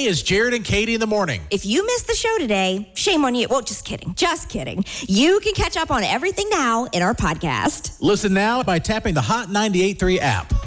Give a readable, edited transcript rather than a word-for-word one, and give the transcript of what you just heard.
is Jared and Katie in the morning. If you missed the show today, shame on you. Well, just kidding. Just kidding. You can catch up on everything now in our podcast. Listen now by tapping the Hot 98.3 app.